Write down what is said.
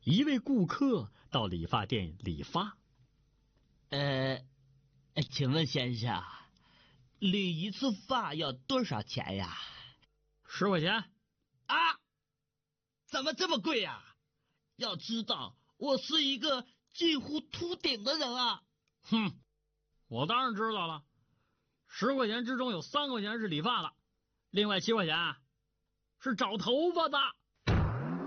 一位顾客到理发店理发。 请问先生，理一次发要多少钱呀 ？10块钱。 啊？怎么这么贵呀？要知道，我是一个近乎秃顶的人啊。 哼，我当然知道了。10块钱之中有3块钱是理发的，另外7块钱是找头发的。